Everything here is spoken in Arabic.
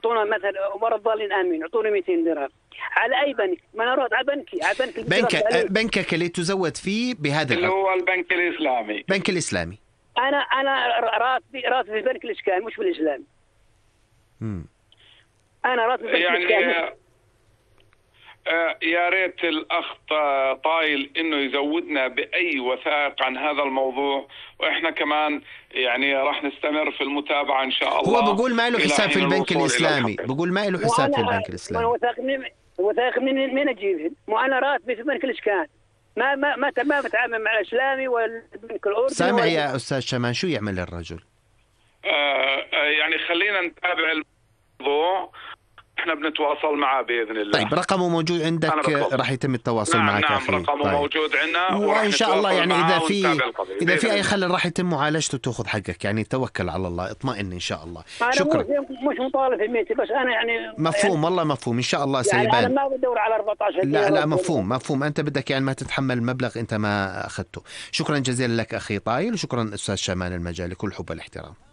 يعطونا مثلا ورا الضالين امين يعطوني 200 درهم على اي بنك؟ ما انا رحت على بنكك اللي تزود فيه بهذا اللي هو البنك الاسلامي. البنك الاسلامي. انا راتبي في البنك الاسكان مش بالاسلامي. انا راتبي في البنك الاسكان. يا ريت الأخ طايل إنه يزودنا بأي وثائق عن هذا الموضوع، وإحنا كمان يعني راح نستمر في المتابعة إن شاء الله. هو بقول ما له حساب في البنك الإسلامي، بقول ما له حساب في البنك الإسلامي. وثائق من أجيبهن؟ مو أنا راتبي في بنك الإسكان، ما بتعامل مع الإسلامي والبنك الأردني. سامع يا أستاذ شمان، شو يعمل الرجل؟ يعني خلينا نتابع الموضوع، احنا بنتواصل معه باذن الله. طيب رقمه موجود عندك، راح يتم التواصل معك اخي. نعم رقمه موجود عندنا، وان شاء الله يعني اذا في اي خلل راح يتم معالجته وتاخذ حقك. يعني توكل على الله، اطمئن ان شاء الله. شكرا. مش مطالب في ميتي، بس انا يعني مفهوم والله مفهوم. ان شاء الله سيبان. يعني انا ما بدور على 14. لا مفهوم. انت بدك يعني ما تتحمل مبلغ انت ما اخذته. شكرا جزيلا لك اخي طايل، وشكرا استاذ شمان المجال، كل حب والاحترام.